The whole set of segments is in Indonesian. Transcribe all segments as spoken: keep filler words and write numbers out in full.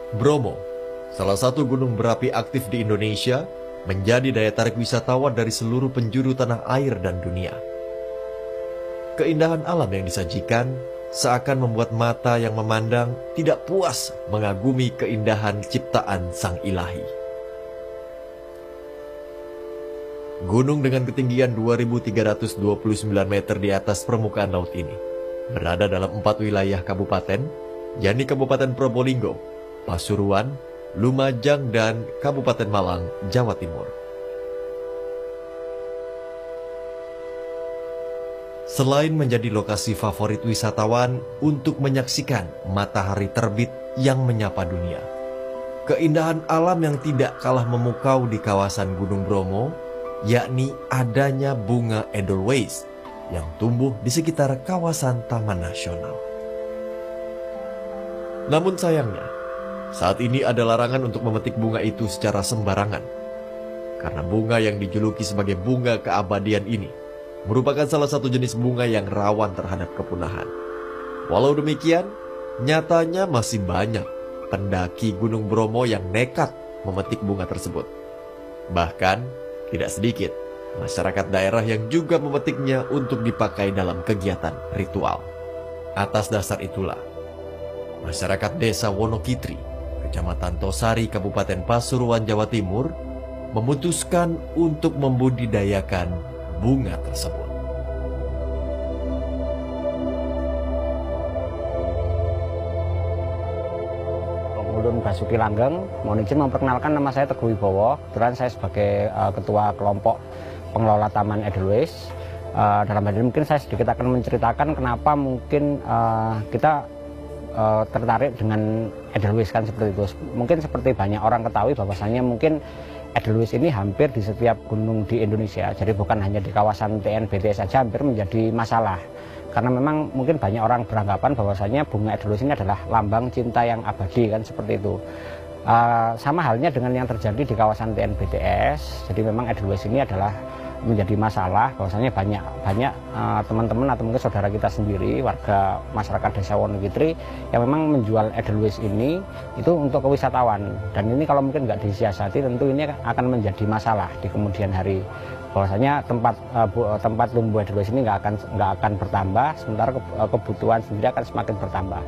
Bromo, salah satu gunung berapi aktif di Indonesia, menjadi daya tarik wisatawan dari seluruh penjuru tanah air dan dunia. Keindahan alam yang disajikan seakan membuat mata yang memandang tidak puas mengagumi keindahan ciptaan Sang Ilahi. Gunung dengan ketinggian dua ribu tiga ratus dua puluh sembilan meter di atas permukaan laut ini berada dalam empat wilayah kabupaten, yakni Kabupaten Probolinggo, Pasuruan, Lumajang, dan Kabupaten Malang, Jawa Timur. Selain menjadi lokasi favorit wisatawan untuk menyaksikan matahari terbit yang menyapa dunia, keindahan alam yang tidak kalah memukau di kawasan Gunung Bromo, yakni adanya bunga Edelweiss yang tumbuh di sekitar kawasan Taman Nasional. Namun sayangnya, saat ini ada larangan untuk memetik bunga itu secara sembarangan, karena bunga yang dijuluki sebagai bunga keabadian ini merupakan salah satu jenis bunga yang rawan terhadap kepunahan. Walau demikian, nyatanya masih banyak pendaki Gunung Bromo yang nekat memetik bunga tersebut. Bahkan, tidak sedikit masyarakat daerah yang juga memetiknya untuk dipakai dalam kegiatan ritual. Atas dasar itulah, masyarakat desa Wonokitri, Kecamatan Tosari, Kabupaten Pasuruan, Jawa Timur, memutuskan untuk membudidayakan bunga tersebut. Ulun Basuki Langgeng, mohon izin memperkenalkan, nama saya Teguh Wibowo. Kebetulan saya sebagai uh, ketua kelompok pengelola Taman Edelweiss. Uh, dalam hal ini mungkin saya sedikit akan menceritakan kenapa mungkin uh, kita uh, tertarik dengan Edelweiss kan seperti itu. Mungkin seperti banyak orang ketahui bahwasanya mungkin Edelweiss ini hampir di setiap gunung di Indonesia. Jadi bukan hanya di kawasan T N B T saja hampir menjadi masalah. Karena memang mungkin banyak orang beranggapan bahwasanya bunga Edelweiss ini adalah lambang cinta yang abadi kan seperti itu. Uh, sama halnya dengan yang terjadi di kawasan T N B T S. Jadi memang Edelweiss ini adalah menjadi masalah bahwasanya banyak banyak uh, teman-teman atau mungkin saudara kita sendiri, warga masyarakat desa Wonokitri yang memang menjual Edelweiss ini itu untuk ke wisatawan. Dan ini kalau mungkin nggak disiasati tentu ini akan menjadi masalah di kemudian hari. Bahwasanya tempat uh, bu, tempat tumbuh Edelweiss ini nggak akan nggak akan bertambah, sementara ke, uh, kebutuhan sendiri akan semakin bertambah.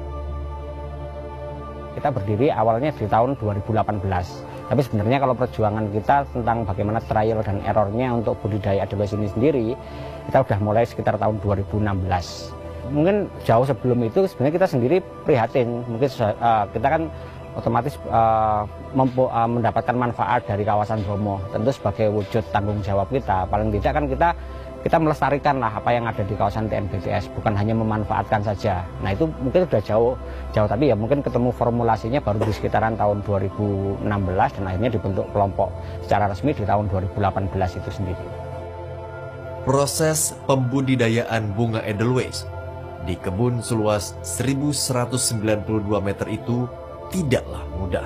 Kita berdiri awalnya di tahun dua ribu delapan belas. Tapi sebenarnya kalau perjuangan kita tentang bagaimana trial dan errornya untuk budidaya Edelweiss ini sendiri, kita sudah mulai sekitar tahun dua ribu enam belas. Mungkin jauh sebelum itu sebenarnya kita sendiri prihatin. Mungkin uh, kita kan otomatis uh, mempu, uh, mendapatkan manfaat dari kawasan Bromo. Tentu sebagai wujud tanggung jawab kita, paling tidak kan kita kita melestarikan lah apa yang ada di kawasan T N B T S, bukan hanya memanfaatkan saja. Nah itu mungkin sudah jauh, jauh tapi ya mungkin ketemu formulasinya baru di sekitaran tahun dua ribu enam belas dan akhirnya dibentuk kelompok secara resmi di tahun dua ribu delapan belas itu sendiri. Proses pembudidayaan bunga Edelweiss di kebun seluas seribu seratus sembilan puluh dua meter itu tidaklah mudah.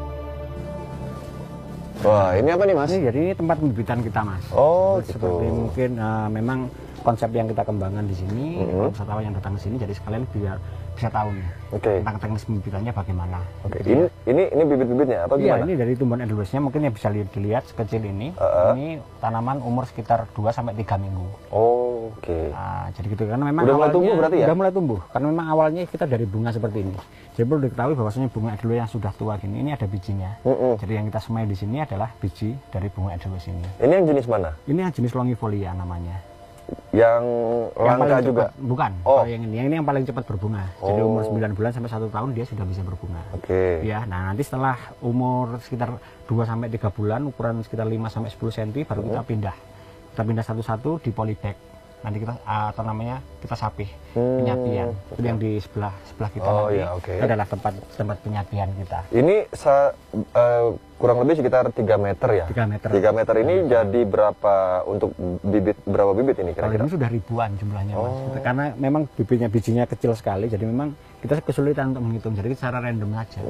Wah, ini apa nih Mas? Ini jadi ini tempat pembibitan kita Mas. Oh, gitu. Seperti mungkin uh, memang konsep yang kita kembangkan di sini, mm-hmm. kalau wisatawan yang datang ke sini jadi sekalian biar bisa tahu nih okay. tentang teknis pembibitannya bagaimana. Oke. Okay. Gitu, ini, ya. ini ini bibit-bibitnya apa gimana? Iya, ini dari tumbuhan Edelweissnya mungkin yang bisa dilihat sekecil ini. Uh-uh. Ini tanaman umur sekitar dua sampai tiga minggu. Oh, oke. Okay. Nah, jadi gitu karena memang udah awalnya, mulai tumbuh berarti ya? Udah mulai tumbuh. Karena memang awalnya kita dari bunga seperti ini. Jadi perlu diketahui bahwasanya bunga Edelweiss yang sudah tua gini ini ada bijinya. Uh-uh. Jadi yang kita semai di sini adalah biji dari bunga Edelweiss ini. Ini yang jenis mana? Ini yang jenis longifolia namanya. Yang, yang langka juga? Cepat, bukan, oh. yang ini, yang ini yang paling cepat berbunga. Oh. Jadi umur sembilan bulan sampai satu tahun dia sudah bisa berbunga. Oke. Okay. Ya, nah nanti setelah umur sekitar dua sampai tiga bulan, ukuran sekitar lima sampai sepuluh sentimeter baru kita pindah. Kita pindah satu-satu di polybag. Nanti kita atau namanya kita sapih hmm. penyapian. Itu yang di sebelah sebelah kita oh, nanti. Ya, okay. Itu adalah tempat tempat penyapian kita. Ini sa, uh, kurang lebih sekitar tiga meter ya? tiga meter. tiga meter ini hmm. jadi berapa untuk bibit, berapa bibit ini kira-kira? Kalau ini sudah ribuan jumlahnya oh. Mas. Karena memang bibitnya bijinya kecil sekali, jadi memang kita kesulitan untuk menghitung. Jadi secara random saja.